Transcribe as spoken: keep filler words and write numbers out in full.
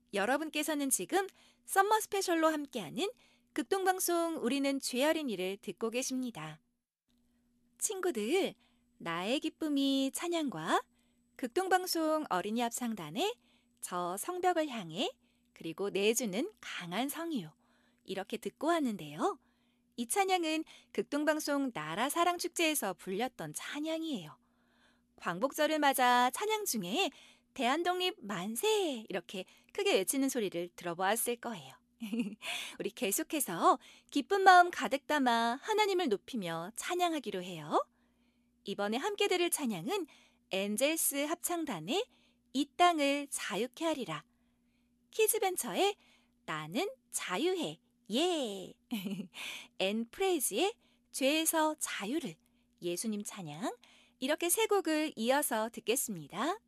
여러분께서는 지금 썸머 스페셜로 함께하는 극동방송 우리는 죄 어린이를 듣고 계십니다. 친구들, 나의 기쁨이 찬양과 극동방송 어린이 합창단의 저 성벽을 향해 그리고 내주는 강한 성유 이렇게 듣고 왔는데요. 이 찬양은 극동방송 나라사랑축제에서 불렸던 찬양이에요. 광복절을 맞아 찬양 중에 대한독립 만세 이렇게 크게 외치는 소리를 들어보았을 거예요. 우리 계속해서 기쁜 마음 가득 담아 하나님을 높이며 찬양하기로 해요. 이번에 함께 들을 찬양은 엔젤스 합창단의 이 땅을 자유케 하리라, 키즈벤처의 나는 자유해 예, 앤프레이즈의 죄에서 자유를, 예수님 찬양 이렇게 세 곡을 이어서 듣겠습니다.